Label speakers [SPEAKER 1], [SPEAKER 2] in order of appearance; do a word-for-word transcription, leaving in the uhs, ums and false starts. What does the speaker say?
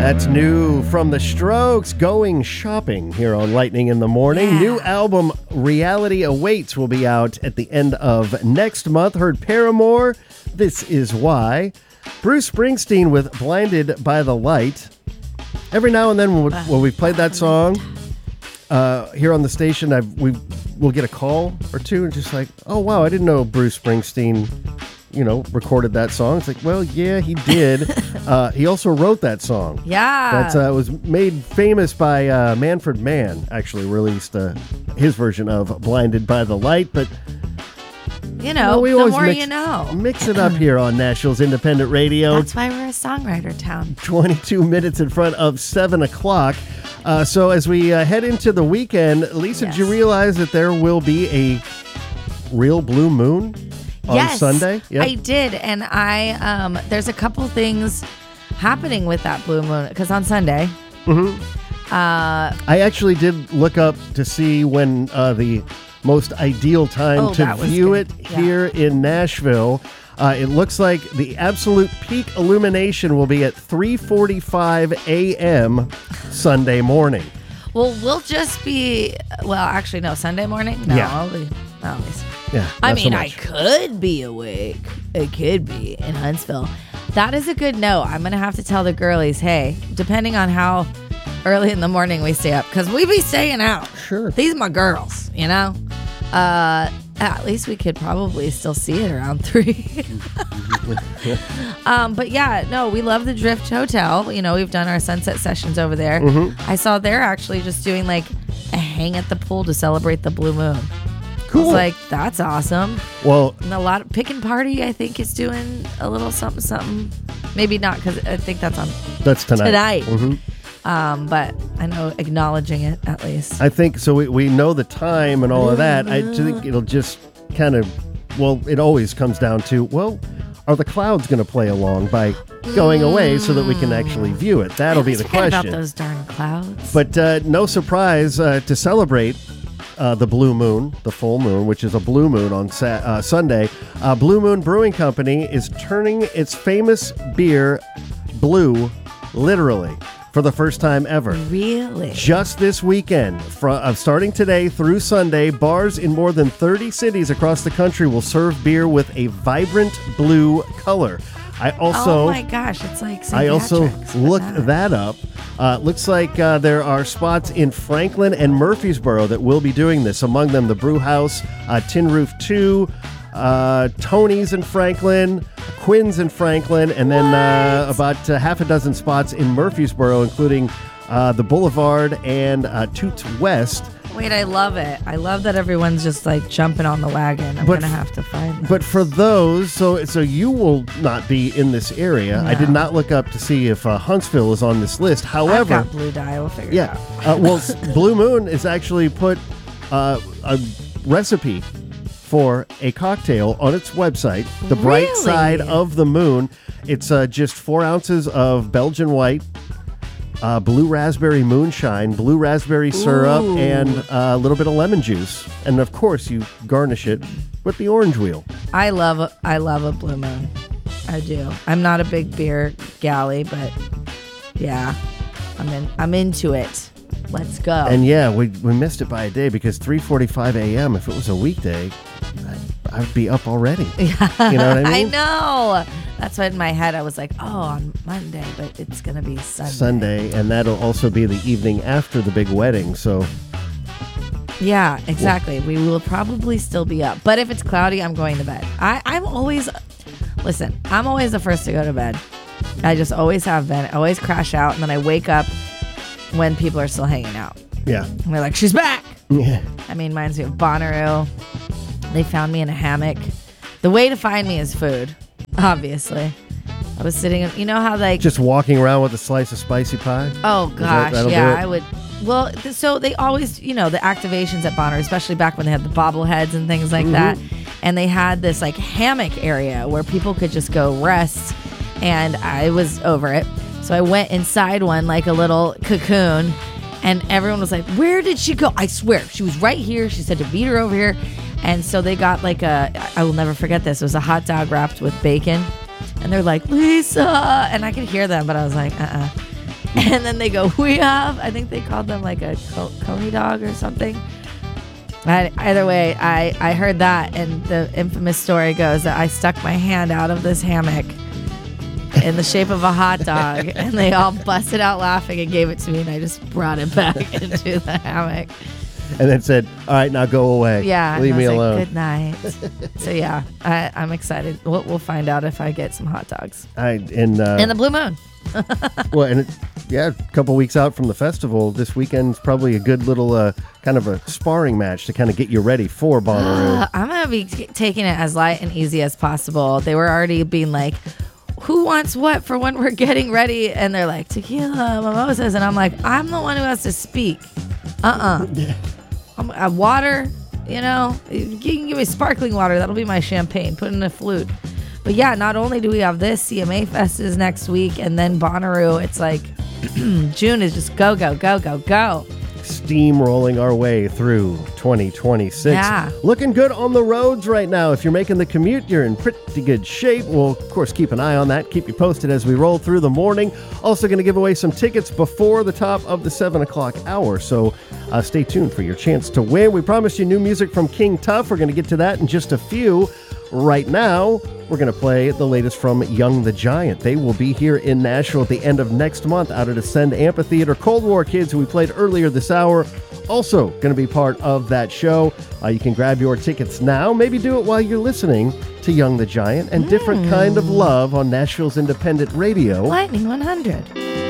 [SPEAKER 1] That's new from The Strokes, Going Shopping, here on Lightning in the Morning.
[SPEAKER 2] Yeah.
[SPEAKER 1] New album, Reality Awaits, will be out at the end of next month. Heard Paramore, This Is Why. Bruce Springsteen with Blinded by the Light. Every now and then when, when we've played that song uh, here on the station, I've, we we'll get a call or two and just like, oh, wow, I didn't know Bruce Springsteen, you know, recorded that song. It's like, well, yeah, he did. uh, he also wrote that song.
[SPEAKER 2] Yeah.
[SPEAKER 1] That uh, was made famous by uh, Manfred Mann, actually released uh, his version of Blinded by the Light. But,
[SPEAKER 2] you know,
[SPEAKER 1] well, we
[SPEAKER 2] the
[SPEAKER 1] always
[SPEAKER 2] more
[SPEAKER 1] mix,
[SPEAKER 2] you know.
[SPEAKER 1] Mix it up here on Nashville's Independent Radio.
[SPEAKER 2] That's why we're a songwriter town.
[SPEAKER 1] twenty-two minutes in front of seven o'clock. Uh, so as we uh, head into the weekend, Lisa,
[SPEAKER 2] Yes.
[SPEAKER 1] did you realize that there will be a real blue moon on
[SPEAKER 2] yes,
[SPEAKER 1] Sunday? Yep.
[SPEAKER 2] I did, and I um, there's a couple things happening with that blue moon because on Sunday.
[SPEAKER 1] Mm-hmm.
[SPEAKER 2] Uh,
[SPEAKER 1] I actually did look up to see when uh, the most ideal time
[SPEAKER 2] Oh,
[SPEAKER 1] to
[SPEAKER 2] that was
[SPEAKER 1] view
[SPEAKER 2] good.
[SPEAKER 1] it
[SPEAKER 2] Yeah.
[SPEAKER 1] here in Nashville. Uh, it looks like the absolute peak illumination will be at three forty-five a.m. Sunday morning.
[SPEAKER 2] well, we'll just be well. Actually, no, Sunday morning. No,
[SPEAKER 1] Yeah.
[SPEAKER 2] I'll be. I'll be
[SPEAKER 1] Yeah,
[SPEAKER 2] I
[SPEAKER 1] not so
[SPEAKER 2] mean, I
[SPEAKER 1] much.
[SPEAKER 2] could be awake. It could be in Huntsville. That is a good note. I'm going to have to tell the girlies, hey, depending on how early in the morning we stay up, because we be staying out.
[SPEAKER 1] Sure.
[SPEAKER 2] These are my girls, you know? Uh, at least we could probably still see it around three. um, but yeah, no, we love the Drift Hotel. You know, we've done our sunset sessions over there.
[SPEAKER 1] Mm-hmm.
[SPEAKER 2] I saw they're actually just doing like a hang at the pool to celebrate the blue moon. I
[SPEAKER 1] Cool.
[SPEAKER 2] was like, that's awesome.
[SPEAKER 1] Well,
[SPEAKER 2] And a lot of Pick and Party, I think, is doing a little something, something. Maybe not, because I think that's on
[SPEAKER 1] that's tonight.
[SPEAKER 2] tonight.
[SPEAKER 1] Mhm.
[SPEAKER 2] Um, but I know acknowledging it at least.
[SPEAKER 1] I think so. We, we know the time and all of that. I think it'll just kind of, well, it always comes down to, well, are the clouds going to play along by going away so that we can actually view it? That'll
[SPEAKER 2] I
[SPEAKER 1] be
[SPEAKER 2] always
[SPEAKER 1] the
[SPEAKER 2] forget
[SPEAKER 1] question.
[SPEAKER 2] about those darn clouds.
[SPEAKER 1] But uh, no surprise uh, to celebrate uh, the blue moon, the full moon, which is a blue moon on sa- uh, Sunday. Uh, Blue Moon Brewing Company is turning its famous beer blue, literally, for the first time ever.
[SPEAKER 2] Really?
[SPEAKER 1] Just this weekend, from, uh, starting today through Sunday, bars in more than thirty cities across the country will serve beer with a vibrant blue color. I also,
[SPEAKER 2] oh my gosh, it's like Saint
[SPEAKER 1] I also
[SPEAKER 2] Patrick's, but
[SPEAKER 1] looked
[SPEAKER 2] not.
[SPEAKER 1] that up. Uh, looks like uh, there are spots in Franklin and Murfreesboro that will be doing this. Among them, the Brew House, uh, Tin Roof two, uh, Tony's in Franklin, Quinn's in Franklin, and then uh, about uh, half a dozen spots in Murfreesboro, including uh, the Boulevard and uh, Toots West.
[SPEAKER 2] Wait, I love it. I love that everyone's just like jumping on the wagon. I'm
[SPEAKER 1] But-
[SPEAKER 2] gonna have to find them.
[SPEAKER 1] But for those, so so you will not be in this area. I did
[SPEAKER 2] No.
[SPEAKER 1] not look up to see if uh, Huntsville is on this list.
[SPEAKER 2] I've
[SPEAKER 1] However,
[SPEAKER 2] got blue dye. We'll figure
[SPEAKER 1] yeah,
[SPEAKER 2] it out.
[SPEAKER 1] uh, well, s- Blue Moon is actually put uh, a recipe for a cocktail on its website, The Bright
[SPEAKER 2] Really?
[SPEAKER 1] Side of the Moon. It's uh, just four ounces of Belgian white, uh, blue raspberry moonshine, blue raspberry syrup,
[SPEAKER 2] Ooh.
[SPEAKER 1] and uh, a little bit of lemon juice. And of course, you garnish it with the orange wheel.
[SPEAKER 2] I love a, I love a blue moon. I do. I'm not a big beer galley, but yeah, I'm in. I'm into it. Let's go.
[SPEAKER 1] And yeah, we, we missed it by a day because three forty-five a.m. if it was a weekday, I'd, I'd be up already. You know what I
[SPEAKER 2] I
[SPEAKER 1] mean?
[SPEAKER 2] know. That's why in my head I was like, oh, on Monday, but it's gonna be Sunday.
[SPEAKER 1] Sunday, and that'll also be the evening after the big wedding. So
[SPEAKER 2] Yeah, exactly. We will probably still be up, but if it's cloudy, I'm going to bed. I, I'm always, listen, I'm always the first to go to bed. I just always have been. I always crash out, and then I wake up when people are still hanging out.
[SPEAKER 1] yeah,
[SPEAKER 2] And they're like, she's back.
[SPEAKER 1] yeah.
[SPEAKER 2] I mean, reminds me of Bonnaroo. They found me in a hammock. The way to find me is food, obviously. I was sitting, you know how like,
[SPEAKER 1] Just walking around with a slice of spicy pie.
[SPEAKER 2] oh
[SPEAKER 1] that-
[SPEAKER 2] gosh,
[SPEAKER 1] that'll do
[SPEAKER 2] yeah,
[SPEAKER 1] it?
[SPEAKER 2] I would. Well, th- so they always, you know, the activations at Bonnaroo, especially back when they had the bobbleheads and things like that. And they had this like hammock area where people could just go rest. And I was over it. So I went inside one like a little cocoon. And everyone was like, where did she go? I swear, she was right here. She said to meet her over here. And so they got like a, I will never forget this. It was a hot dog wrapped with bacon. And they're like, Lisa. And I could hear them, but I was like, uh-uh. And then they go, we have, I think they called them like a co- coney dog or something. I, either way, I, I heard that, and the infamous story goes that I stuck my hand out of this hammock in the shape of a hot dog, and they all busted out laughing and gave it to me, and I just brought it back into the hammock.
[SPEAKER 1] And then said, all right, now go away.
[SPEAKER 2] Yeah.
[SPEAKER 1] Leave me
[SPEAKER 2] like,
[SPEAKER 1] alone.
[SPEAKER 2] Good night. So, yeah, I, I'm excited. We'll, we'll find out if I get some hot dogs.
[SPEAKER 1] I, and, uh,
[SPEAKER 2] And the Blue Moon.
[SPEAKER 1] well, and it, yeah, a couple weeks out from the festival, this weekend's probably a good little uh, kind of a sparring match to kind of get you ready for Bonnaroo.
[SPEAKER 2] Uh, I'm going to be t- taking it as light and easy as possible. They were already being like, who wants what for when we're getting ready? And they're like, tequila, mimosas. And I'm like, I'm the one who has to speak. Uh-uh. I'm, uh, water, you know, you can give me sparkling water. That'll be my champagne. Put in a flute. But yeah, not only do we have this, C M A Fest is next week, and then Bonnaroo, it's like June is just go, go, go, go, go.
[SPEAKER 1] Steamrolling our way through twenty twenty-six.
[SPEAKER 2] Yeah.
[SPEAKER 1] Looking good on the roads right now. If you're making the commute, you're in pretty good shape. We'll, of course, keep an eye on that. Keep you posted as we roll through the morning. Also going to give away some tickets before the top of the seven o'clock hour. So uh, stay tuned for your chance to win. We promised you new music from King Tuff. We're going to get to that in just a few. Right now, we're going to play the latest from Young the Giant. They will be here in Nashville at the end of next month out at Ascend Amphitheater. Cold War Kids, who we played earlier this hour, also going to be part of that show. Uh, you can grab your tickets now. Maybe do it while you're listening to Young the Giant and Different Kind of Love on Nashville's independent radio.
[SPEAKER 2] Lightning one hundred.